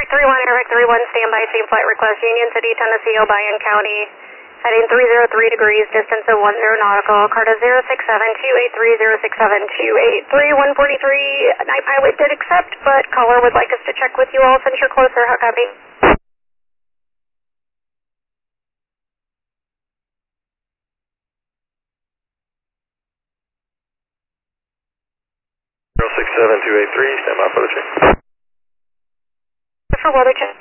31, Airback 31, standby, same flight request, Union City, Tennessee, Obion County, heading 303 degrees, distance of 10 nautical, Carta 067-283-067-283, 143, night pilot did accept, but caller would like us to check with you all since you're closer, how copy? 067-283, stand by for the check. For weather check.